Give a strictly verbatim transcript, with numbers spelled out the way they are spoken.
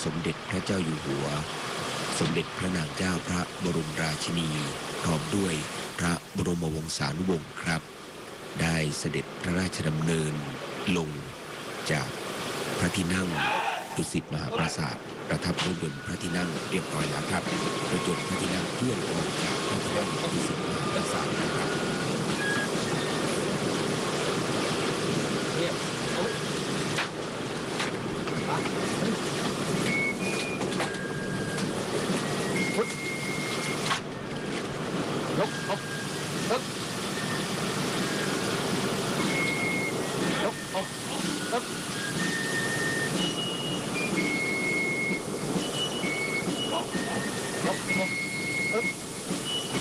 มเด็จพระเจ้าอยู่หัวสมเด็จพระนางเจ้าพระบรมราชินีพร้อมด้วยพระบรมวงศานุวงศ์ครับได้เสด็จพระราชดำเนินลงจากพระที่นั่งดุสิตมหาปราสาทประทับรถยนต์พระที่นั่งเรียบร้อยแล้วครับรถยนต์พระที่นั่งเคลื่อนออกจากพระที่นั่งดุสิตมหาปราสาทนะครับ